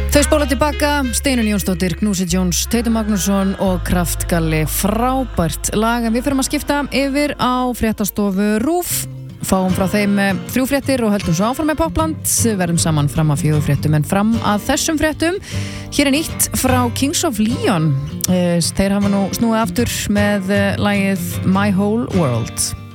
Þau spóla tilbaka, Steinunn Jónsdóttir, Knúsi Jones, Teitur Magnússon og Kraftgalli. Frábært lag, en við förum að skipta yfir á fréttastofu RÚV. Fáum frá þeim 3 fréttir og höldum svo áfram með Popland. Verðum saman fram að 4 fréttum, en fram að þessum fréttum. Hér nýtt frá Kings of Leon. Þeir hafa nú snúið aftur með lagið My Whole World.